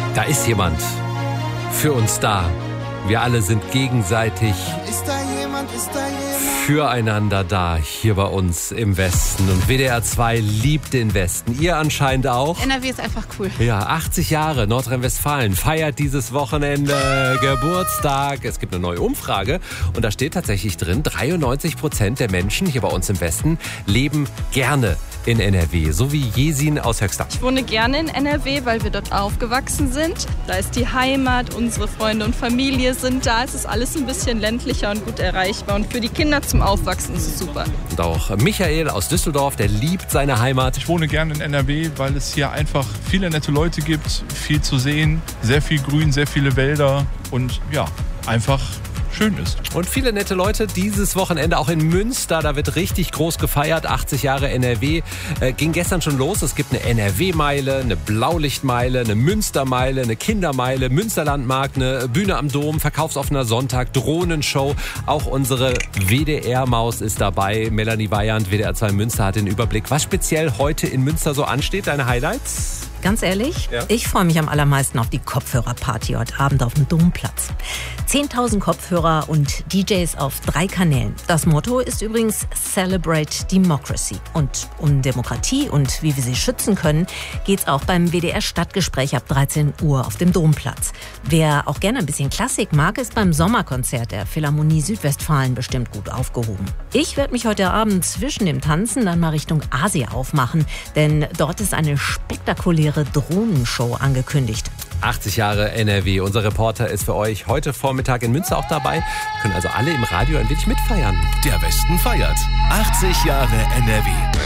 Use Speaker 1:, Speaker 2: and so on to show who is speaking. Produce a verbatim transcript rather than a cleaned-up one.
Speaker 1: Da ist jemand für uns da. Wir alle sind gegenseitig
Speaker 2: Ist da jemand, ist da jemand?
Speaker 1: füreinander da, hier bei uns im Westen. Und W D R zwei liebt den Westen. Ihr anscheinend auch.
Speaker 3: N R W ist einfach cool.
Speaker 1: Ja, achtzig Jahre Nordrhein-Westfalen feiert dieses Wochenende Geburtstag. Es gibt eine neue Umfrage und da steht tatsächlich drin, dreiundneunzig Prozent der Menschen hier bei uns im Westen leben gerne in N R W. So wie Jesin aus Höxter.
Speaker 4: Ich wohne gerne in N R W, weil wir dort aufgewachsen sind. Da ist die Heimat, unsere Freunde und Familie sind da. Es ist alles ein bisschen ländlicher und gut erreichbar. Und für die Kinder zum Aufwachsen ist es super.
Speaker 1: Und auch Michael aus Düsseldorf, der liebt seine Heimat.
Speaker 5: Ich wohne gerne in N R W, weil es hier einfach viele nette Leute gibt, viel zu sehen, sehr viel Grün, sehr viele Wälder und ja, einfach schön ist.
Speaker 1: Und viele nette Leute dieses Wochenende auch in Münster. Da wird richtig groß gefeiert. achtzig Jahre N R W. Äh, ging gestern schon los. Es gibt eine N R W-Meile, eine Blaulichtmeile, eine Münstermeile, eine Kindermeile, Münsterlandmarkt, eine Bühne am Dom, verkaufsoffener Sonntag, Drohnenshow. Auch unsere W D R-Maus ist dabei. Melanie Weyand, W D R zwei Münster, hat den Überblick. Was speziell heute in Münster so ansteht? Deine Highlights?
Speaker 6: Ganz ehrlich,
Speaker 1: Ja.
Speaker 6: ich freue mich am allermeisten auf die Kopfhörerparty heute Abend auf dem Domplatz. zehntausend Kopfhörer und D Js auf drei Kanälen. Das Motto ist übrigens Celebrate Democracy. Und um Demokratie und wie wir sie schützen können, geht's auch beim W D R Stadtgespräch ab dreizehn Uhr auf dem Domplatz. Wer auch gerne ein bisschen Klassik mag, ist beim Sommerkonzert der Philharmonie Südwestfalen bestimmt gut aufgehoben. Ich werde mich heute Abend zwischen dem Tanzen dann mal Richtung Asia aufmachen, denn dort ist eine spektakuläre Drohnenshow angekündigt.
Speaker 1: achtzig Jahre N R W. Unser Reporter ist für euch heute Vormittag in Münster auch dabei. Können also alle im Radio ein wenig mitfeiern.
Speaker 7: Der Westen feiert. achtzig Jahre N R W.